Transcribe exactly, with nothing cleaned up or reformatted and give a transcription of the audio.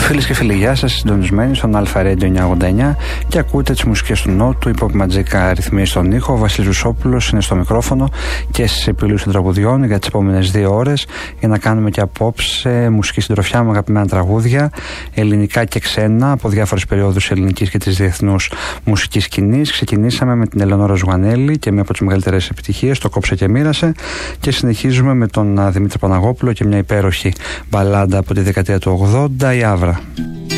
Φίλες και φίλοι, γεια σας, συντονισμένοι στον Αλφα Radio εννιακόσια ογδόντα εννιά και ακούτε τις μουσικές του Νότου, η Pop Magica ρυθμίζει στον ήχο, ο Βασίλης Ρουσόπουλος είναι στο μικρόφωνο και στις επιλογές των τραγουδιών για τις επόμενες δύο ώρες για να κάνουμε και απόψε μουσική συντροφιά με αγαπημένα τραγούδια, ελληνικά και ξένα από διάφορες περιόδους ελληνικής και της διεθνούς μουσικής σκηνής. Ξεκινήσαμε με την Ελεονόρα Ζουγανέλη και μια από τις μεγαλύτερες επιτυχίες, το Κόψε και μοίρασε, και συνεχίζουμε με τον Δημήτρη Παναγόπουλο και μια υπέροχη μπαλάντα από τη δεκαετία του ογδόντα, η Άβρα.